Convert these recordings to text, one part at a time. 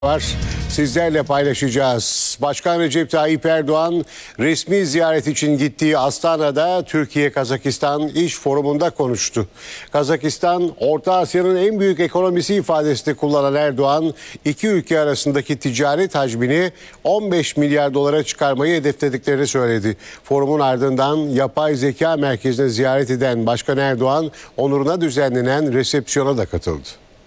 var. Sizlerle paylaşacağız. Başkan Recep Tayyip Erdoğan resmi ziyaret için gittiği Astana'da Türkiye-Kazakistan İş Forumu'nda konuştu. Kazakistan, Orta Asya'nın en büyük ekonomisi ifadesini kullanan Erdoğan, iki ülke arasındaki ticaret hacmini 15 milyar dolara çıkarmayı hedeflediklerini söyledi. Forumun ardından Yapay Zeka Merkezi'ni ziyaret eden Başkan Erdoğan, onuruna düzenlenen resepsiyona da katıldı.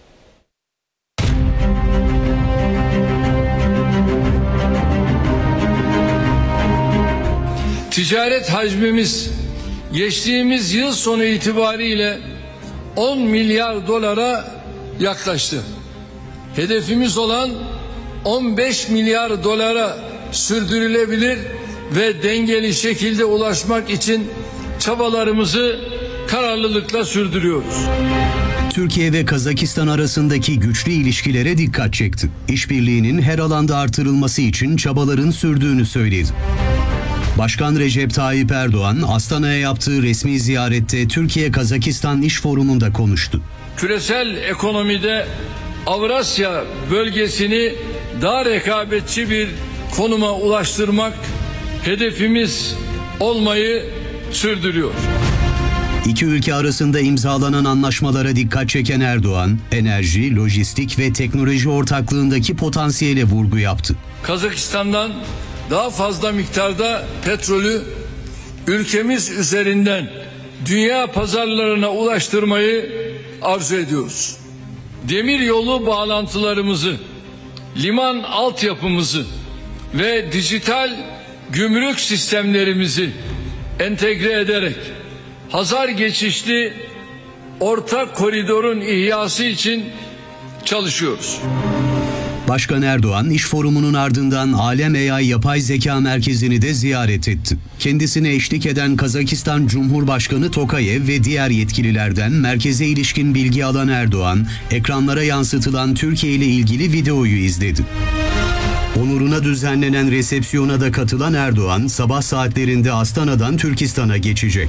Ticaret hacmimiz geçtiğimiz yıl sonu itibariyle 10 milyar dolara yaklaştı. Hedefimiz olan 15 milyar dolara sürdürülebilir ve dengeli şekilde ulaşmak için çabalarımızı kararlılıkla sürdürüyoruz. Türkiye ve Kazakistan arasındaki güçlü ilişkilere dikkat çekti. İşbirliğinin her alanda artırılması için çabaların sürdüğünü söyledi. Başkan Recep Tayyip Erdoğan, Astana'ya yaptığı resmi ziyarette Türkiye-Kazakistan İş Forumu'nda konuştu. Küresel ekonomide Avrasya bölgesini daha rekabetçi bir konuma ulaştırmak hedefimiz olmayı sürdürüyor. İki ülke arasında imzalanan anlaşmalara dikkat çeken Erdoğan, enerji, lojistik ve teknoloji ortaklığındaki potansiyele vurgu yaptı. Kazakistan'dan daha fazla miktarda petrolü ülkemiz üzerinden dünya pazarlarına ulaştırmayı arzu ediyoruz. Demir yolu bağlantılarımızı, liman altyapımızı ve dijital gümrük sistemlerimizi entegre ederek Hazar geçişli orta koridorun ihyası için çalışıyoruz. Başkan Erdoğan, İş Forumu'nun ardından Alem AI Yapay Zeka Merkezi'ni de ziyaret etti. Kendisine eşlik eden Kazakistan Cumhurbaşkanı Tokayev ve diğer yetkililerden merkeze ilişkin bilgi alan Erdoğan, ekranlara yansıtılan Türkiye ile ilgili videoyu izledi. Onuruna düzenlenen resepsiyona da katılan Erdoğan, sabah saatlerinde Astana'dan Türkistan'a geçecek.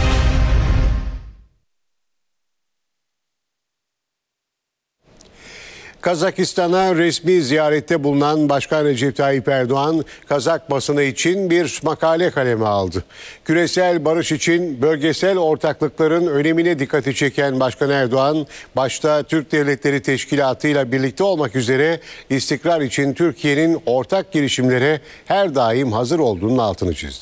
Kazakistan'a resmi ziyarette bulunan Başkan Recep Tayyip Erdoğan, Kazak basını için bir makale kaleme aldı. Küresel barış için bölgesel ortaklıkların önemine dikkati çeken Başkan Erdoğan, başta Türk Devletleri Teşkilatı ile birlikte olmak üzere istikrar için Türkiye'nin ortak girişimlere her daim hazır olduğunun altını çizdi.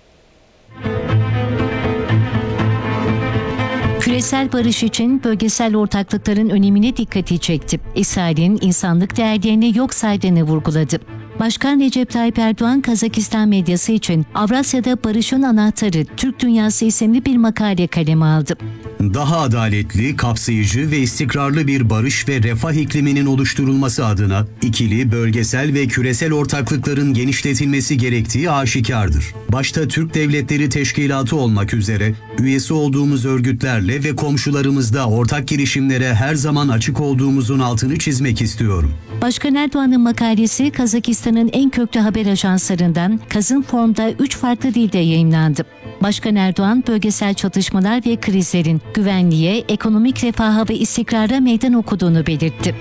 Küresel barış için bölgesel ortaklıkların önemine dikkati çekti. İsrail'in insanlık değerlerini yok saydığını vurguladı. Başkan Recep Tayyip Erdoğan, Kazakistan medyası için Avrasya'da Barışın Anahtarı Türk Dünyası isimli bir makale kaleme aldı. Daha adaletli, kapsayıcı ve istikrarlı bir barış ve refah ikliminin oluşturulması adına ikili, bölgesel ve küresel ortaklıkların genişletilmesi gerektiği aşikardır. Başta Türk Devletleri Teşkilatı olmak üzere üyesi olduğumuz örgütlerle ve komşularımızda ortak girişimlere her zaman açık olduğumuzun altını çizmek istiyorum. Başkan Erdoğan'ın makalesi Kazakistan'ın en köklü haber ajanslarından Kazınform'da 3 farklı dilde yayımlandı. Başkan Erdoğan, bölgesel çatışmalar ve krizlerin güvenliğe, ekonomik refaha ve istikrara meydan okuduğunu belirtti.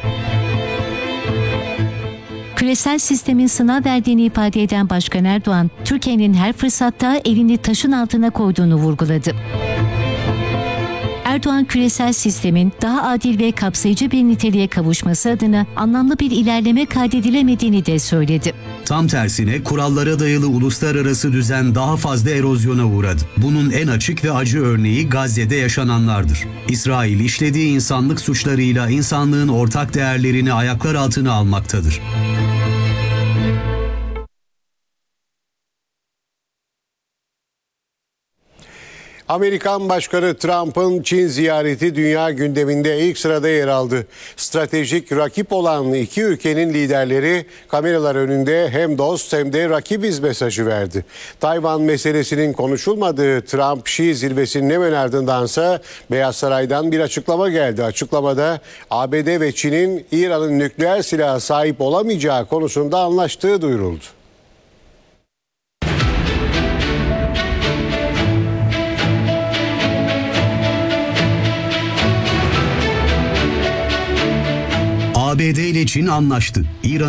Küresel sistemin sınav verdiğini ifade eden Başkan Erdoğan, Türkiye'nin her fırsatta elini taşın altına koyduğunu vurguladı. Erdoğan, küresel sistemin daha adil ve kapsayıcı bir niteliğe kavuşması adına anlamlı bir ilerleme kaydedilemediğini de söyledi. Tam tersine kurallara dayalı uluslararası düzen daha fazla erozyona uğradı. Bunun en açık ve acı örneği Gazze'de yaşananlardır. İsrail işlediği insanlık suçlarıyla insanlığın ortak değerlerini ayaklar altına almaktadır. Amerikan Başkanı Trump'ın Çin ziyareti dünya gündeminde ilk sırada yer aldı. Stratejik rakip olan iki ülkenin liderleri kameralar önünde hem dost hem de rakibiz mesajı verdi. Tayvan meselesinin konuşulmadığı Trump-Şi zirvesinin hemen ardındansa Beyaz Saray'dan bir açıklama geldi. Açıklamada ABD ve Çin'in İran'ın nükleer silaha sahip olamayacağı konusunda anlaştığı duyuruldu. ABD ile Çin anlaştı. İran